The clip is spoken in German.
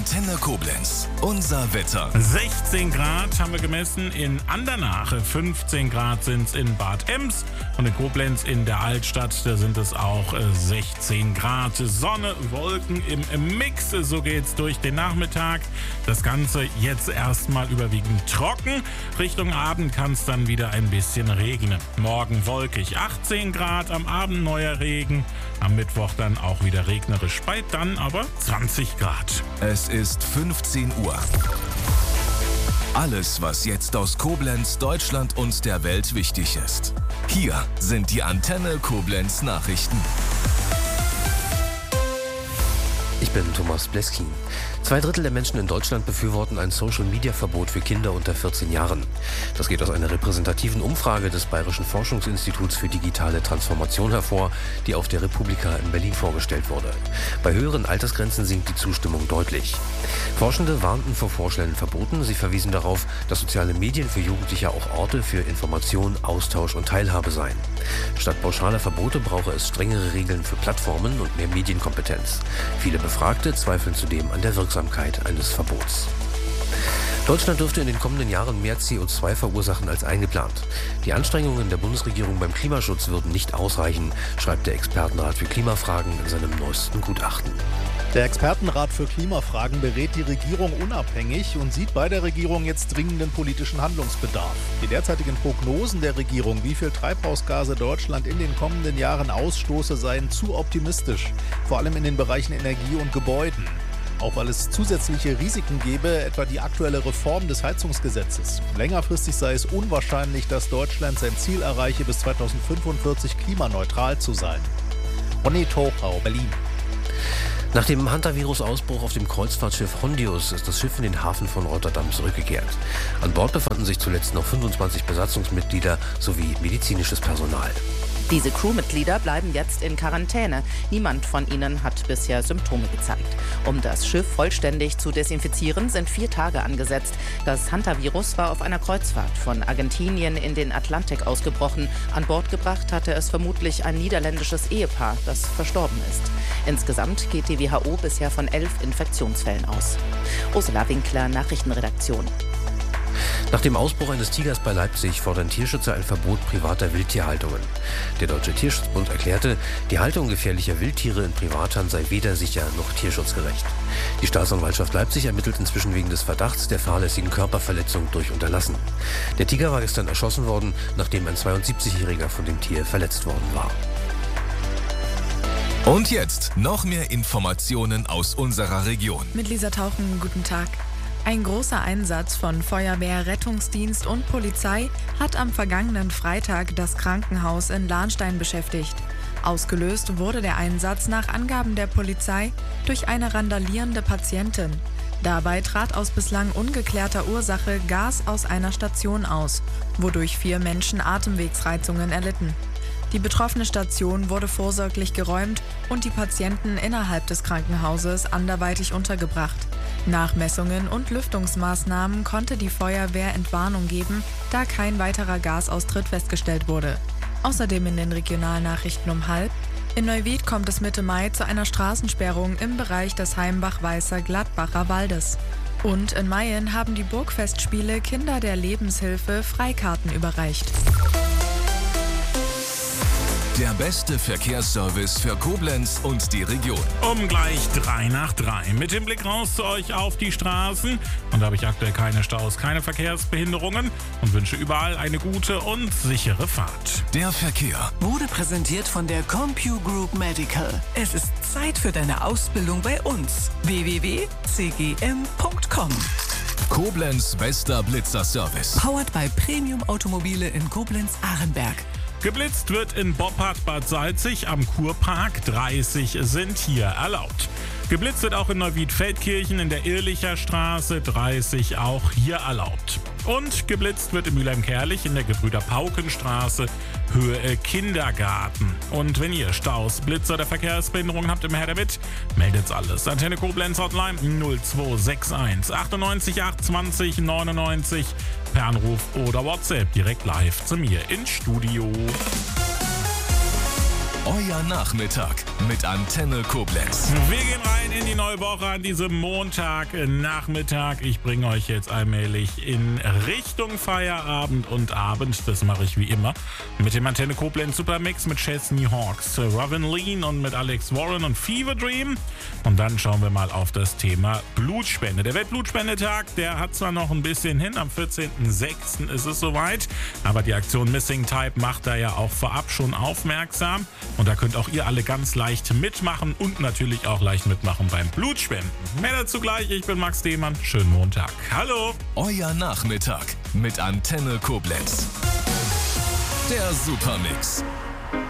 Antenne Koblenz. Unser Wetter. 16 Grad haben wir gemessen in Andernach. 15 Grad sind es in Bad Ems. Und in Koblenz in der Altstadt, da sind es auch 16 Grad. Sonne, Wolken im Mix. So geht's durch den Nachmittag. Das Ganze jetzt erstmal überwiegend trocken. Richtung Abend kann es dann wieder ein bisschen regnen. Morgen wolkig 18 Grad, am Abend neuer Regen. Am Mittwoch dann auch wieder regnerisch, bald dann aber 20 Grad. Es ist 15 Uhr. Alles, was jetzt aus Koblenz, Deutschland und der Welt wichtig ist. Hier sind die Antenne Koblenz Nachrichten. Ich bin Thomas Bleskin. 2/3 der Menschen in Deutschland befürworten ein Social-Media-Verbot für Kinder unter 14 Jahren. Das geht aus einer repräsentativen Umfrage des Bayerischen Forschungsinstituts für digitale Transformation hervor, die auf der Republika in Berlin vorgestellt wurde. Bei höheren Altersgrenzen sinkt die Zustimmung deutlich. Forschende warnten vor vorschnellen Verboten. Sie verwiesen darauf, dass soziale Medien für Jugendliche auch Orte für Information, Austausch und Teilhabe seien. Statt pauschaler Verbote brauche es strengere Regeln für Plattformen und mehr Medienkompetenz. Viele Befragte zweifeln zudem an der Wirksamkeit eines Verbots. Deutschland dürfte in den kommenden Jahren mehr CO2 verursachen als eingeplant. Die Anstrengungen der Bundesregierung beim Klimaschutz würden nicht ausreichen, schreibt der Expertenrat für Klimafragen in seinem neuesten Gutachten. Der Expertenrat für Klimafragen berät die Regierung unabhängig und sieht bei der Regierung jetzt dringenden politischen Handlungsbedarf. Die derzeitigen Prognosen der Regierung, wie viel Treibhausgase Deutschland in den kommenden Jahren ausstoße, seien zu optimistisch, vor allem in den Bereichen Energie und Gebäuden. Auch weil es zusätzliche Risiken gäbe, etwa die aktuelle Reform des Heizungsgesetzes. Längerfristig sei es unwahrscheinlich, dass Deutschland sein Ziel erreiche, bis 2045 klimaneutral zu sein. Ronny Tochau, Berlin. Nach dem Hantavirus-Ausbruch auf dem Kreuzfahrtschiff Hondius ist das Schiff in den Hafen von Rotterdam zurückgekehrt. An Bord befanden sich zuletzt noch 25 Besatzungsmitglieder sowie medizinisches Personal. Diese Crewmitglieder bleiben jetzt in Quarantäne. Niemand von ihnen hat bisher Symptome gezeigt. Um das Schiff vollständig zu desinfizieren, sind 4 Tage angesetzt. Das Hantavirus war auf einer Kreuzfahrt von Argentinien in den Atlantik ausgebrochen. An Bord gebracht hatte es vermutlich ein niederländisches Ehepaar, das verstorben ist. Insgesamt geht die WHO bisher von 11 Infektionsfällen aus. Ursula Winkler, Nachrichtenredaktion. Nach dem Ausbruch eines Tigers bei Leipzig fordern Tierschützer ein Verbot privater Wildtierhaltungen. Der Deutsche Tierschutzbund erklärte, die Haltung gefährlicher Wildtiere in Privathand sei weder sicher noch tierschutzgerecht. Die Staatsanwaltschaft Leipzig ermittelt inzwischen wegen des Verdachts der fahrlässigen Körperverletzung durch Unterlassen. Der Tiger war gestern erschossen worden, nachdem ein 72-Jähriger von dem Tier verletzt worden war. Und jetzt noch mehr Informationen aus unserer Region. Mit Lisa Tauchen, guten Tag. Ein großer Einsatz von Feuerwehr, Rettungsdienst und Polizei hat am vergangenen Freitag das Krankenhaus in Lahnstein beschäftigt. Ausgelöst wurde der Einsatz nach Angaben der Polizei durch eine randalierende Patientin. Dabei trat aus bislang ungeklärter Ursache Gas aus einer Station aus, wodurch 4 Menschen Atemwegsreizungen erlitten. Die betroffene Station wurde vorsorglich geräumt und die Patienten innerhalb des Krankenhauses anderweitig untergebracht. Nach Messungen und Lüftungsmaßnahmen konnte die Feuerwehr Entwarnung geben, da kein weiterer Gasaustritt festgestellt wurde. Außerdem in den Regionalnachrichten um 12:30: In Neuwied kommt es Mitte Mai zu einer Straßensperrung im Bereich des Heimbach-Weißer-Gladbacher Waldes. Und in Mayen haben die Burgfestspiele Kinder der Lebenshilfe Freikarten überreicht. Der beste Verkehrsservice für Koblenz und die Region. Um gleich 3 nach 3. Mit dem Blick raus zu euch auf die Straßen. Und da habe ich aktuell keine Staus, keine Verkehrsbehinderungen und wünsche überall eine gute und sichere Fahrt. Der Verkehr wurde präsentiert von der CompuGroup Medical. Es ist Zeit für deine Ausbildung bei uns. www.cgm.com. Koblenz bester Blitzer-Service. Powered by Premium Automobile in Koblenz-Arenberg. Geblitzt wird in Boppard Bad Salzig am Kurpark. 30 sind hier erlaubt. Geblitzt wird auch in Neuwied-Feldkirchen in der Irlicher Straße. 30 auch hier erlaubt. Und geblitzt wird in Mülheim-Kerlich in der Gebrüder-Pauken-Straße, Höhe Kindergarten. Und wenn ihr Staus, Blitzer oder Verkehrsbehinderungen habt, immer her damit, meldet's alles. Antenne Koblenz Hotline 0261 98 820 99 per Anruf oder WhatsApp direkt live zu mir ins Studio. Euer Nachmittag mit Antenne Koblenz. Wir gehen rein in die neue neue Woche an diesem Montagnachmittag. Ich bringe euch jetzt allmählich in Richtung Feierabend und Abend. Das mache ich wie immer mit dem Antenne Koblenz Supermix mit Chesney Hawks, Robin Lean und mit Alex Warren und Fever Dream. Und dann schauen wir mal auf das Thema Blutspende. Der Weltblutspendetag, der hat zwar noch ein bisschen hin, am 14.06. ist es soweit, aber die Aktion Missing Type macht da ja auch vorab schon aufmerksam. Und da könnt auch ihr alle ganz leicht mitmachen und natürlich auch leicht mitmachen beim Blutspenden. Mehr dazu gleich, ich bin Max Demann. Schönen Montag. Hallo! Euer Nachmittag mit Antenne Koblenz. Der Supermix.